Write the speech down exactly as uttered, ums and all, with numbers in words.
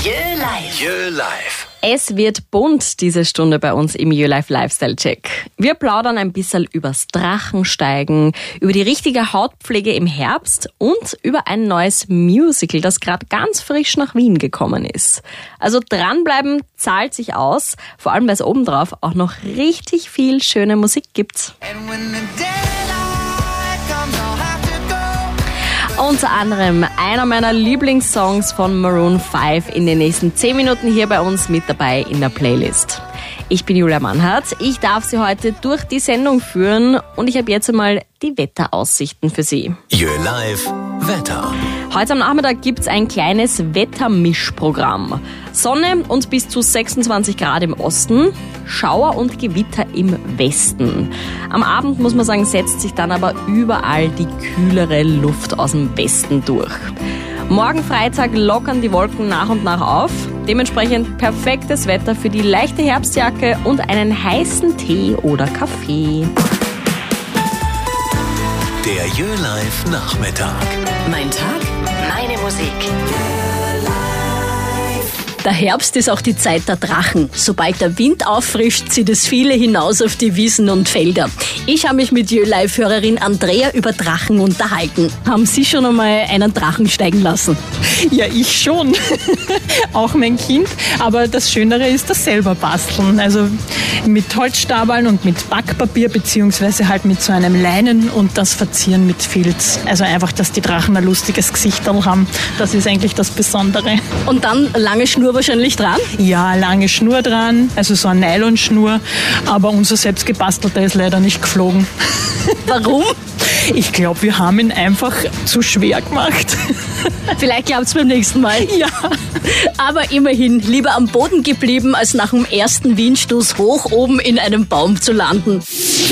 Jö Live. Jö Live. Es wird bunt diese Stunde bei uns im Jö Live Lifestyle Check. Wir plaudern ein bisschen übers Drachensteigen, über die richtige Hautpflege im Herbst und über ein neues Musical, das gerade ganz frisch nach Wien gekommen ist. Also dranbleiben zahlt sich aus, vor allem weil es obendrauf auch noch richtig viel schöne Musik gibt. Unter anderem einer meiner Lieblingssongs von Maroon fünf in den nächsten zehn Minuten hier bei uns mit dabei in der Playlist. Ich bin Julia Mannhardt, ich darf Sie heute durch die Sendung führen und ich habe jetzt einmal die Wetteraussichten für Sie. Jö Live Wetter. Heute am Nachmittag gibt's ein kleines Wettermischprogramm. Sonne und bis zu sechsundzwanzig Grad im Osten, Schauer und Gewitter im Westen. Am Abend, muss man sagen, setzt sich dann aber überall die kühlere Luft aus dem Westen durch. Morgen Freitag lockern die Wolken nach und nach auf. Dementsprechend perfektes Wetter für die leichte Herbstjacke und einen heißen Tee oder Kaffee. Der Jö Live Nachmittag. Mein Tag, meine Musik. Der Herbst ist auch die Zeit der Drachen. Sobald der Wind auffrischt, zieht es viele hinaus auf die Wiesen und Felder. Ich habe mich mit Jö Live-Hörerin Andrea über Drachen unterhalten. Haben Sie schon einmal einen Drachen steigen lassen? Ja, ich schon. Auch mein Kind. Aber das Schönere ist das selber basteln. Also mit Holzstabeln und mit Backpapier beziehungsweise halt mit so einem Leinen und das Verzieren mit Filz. Also einfach, dass die Drachen ein lustiges Gesicht haben. Das ist eigentlich das Besondere. Und dann lange Schnur wahrscheinlich dran? Ja, lange Schnur dran, also so eine Nylonschnur. Aber unser selbst gebastelter ist leider nicht geflogen. Warum? Ich glaube, wir haben ihn einfach zu schwer gemacht. Vielleicht klappt es beim nächsten Mal. Ja. Aber immerhin lieber am Boden geblieben, als nach dem ersten Windstoß hoch oben in einem Baum zu landen.